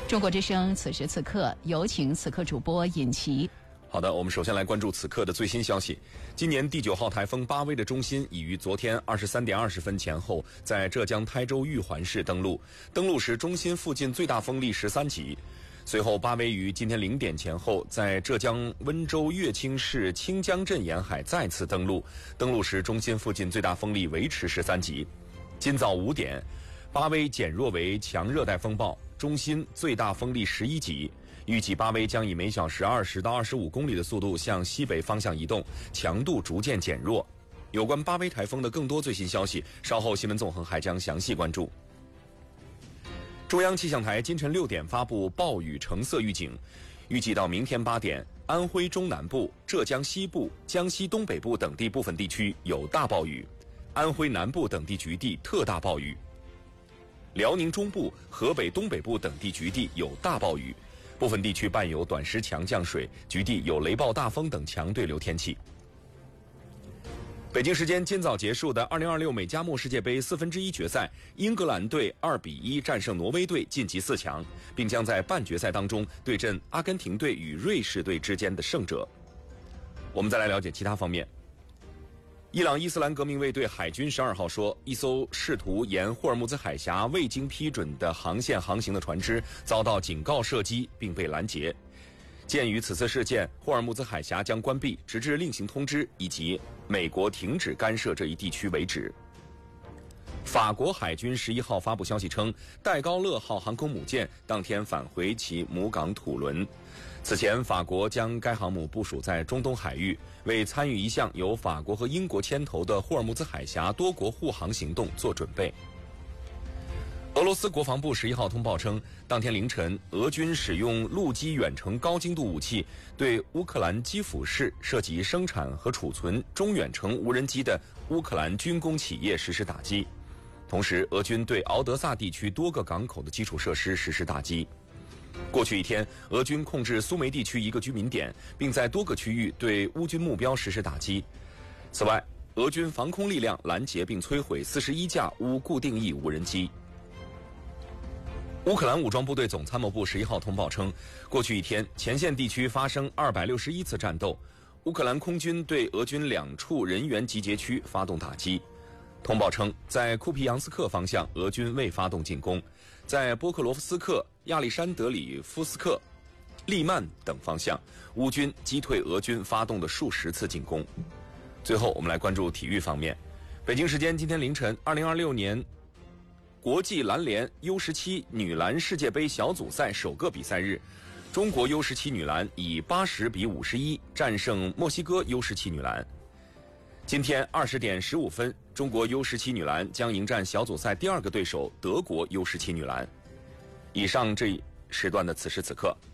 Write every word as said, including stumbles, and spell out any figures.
中国之声此时此刻，有请此刻主播尹奇。 好的，我们首先来关注此刻的最新消息。今年第九号台风巴威的中心已于昨天二十三点二十分前后在浙江台州玉环市登陆，登陆时中心附近最大风力十三级。随后，巴威于今天零点前后在浙江温州乐清市清江镇沿海再次登陆，登陆时中心附近最大风力维持十三级。今早五点，巴威减弱为强热带风暴，中心最大风力十一级。预计巴威将以每小时二十到二十五公里的速度向西北方向移动，强度逐渐减弱。有关巴威台风的更多最新消息，稍后新闻纵横还将详细关注。中央气象台今晨六点发布暴雨橙色预警，预计到明天八点，安徽中南部、浙江西部、江西东北部等地部分地区有大暴雨，安徽南部等地局地特大暴雨，辽宁中部、河北东北部等地局地有大暴雨。部分地区伴有短时强降水，局地有雷暴大风等强对流天气。北京时间今早结束的二零二六美加墨世界杯四分之一决赛，英格兰队二比一战胜挪威队晋级四强，并将在半决赛当中对阵阿根廷队与瑞士队之间的胜者。我们再来了解其他方面。伊朗伊斯兰革命卫队海军十二号说，一艘试图沿霍尔木兹海峡未经批准的航线航行的船只遭到警告射击并被拦截。鉴于此次事件，霍尔木兹海峡将关闭，直至另行通知以及美国停止干涉这一地区为止。法国海军十一号发布消息称，戴高乐号航空母舰当天返回其母港土伦。此前，法国将该航母部署在中东海域，为参与一项由法国和英国牵头的霍尔木兹海峡多国护航行动做准备。俄罗斯国防部十一号通报称，当天凌晨，俄军使用陆基远程高精度武器对乌克兰基辅市涉及生产和储存中远程无人机的乌克兰军工企业实施打击。同时，俄军对敖德萨地区多个港口的基础设施实施打击。过去一天，俄军控制苏梅地区一个居民点，并在多个区域对乌军目标实施打击。此外，俄军防空力量拦截并摧毁四十一架乌固定翼无人机。乌克兰武装部队总参谋部十一号通报称，过去一天，前线地区发生二百六十一次战斗，乌克兰空军对俄军两处人员集结区发动打击。通报称，在库皮扬斯克方向，俄军未发动进攻；在波克罗夫斯克、亚历山德里夫斯克、利曼等方向，乌军击退俄军发动的数十次进攻。最后，我们来关注体育方面。北京时间今天凌晨，二零二六年国际篮联 U 十七 女篮世界杯小组赛首个比赛日，中国 U 十七 女篮以八十比五十一战胜墨西哥 U 十七 女篮。今天二十点十五分，中国 U 十七 女篮将迎战小组赛第二个对手德国 U 十七 女篮。以上这一时段的此时此刻。